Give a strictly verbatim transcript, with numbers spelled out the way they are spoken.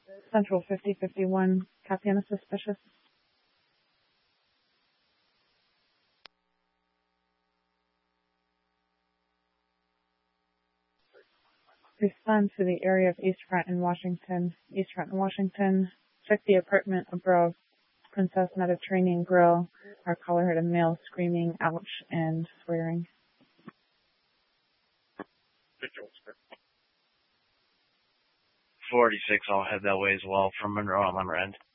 Central fifty fifty-one, Capiana suspicious. Respond to the area of East Front in Washington. East Front in Washington. Check the apartment above Princess Mediterranean Grill. Our caller heard a male screaming, ouch, and swearing. forty-six, I'll head that way as well from Monroe on Lemmer End.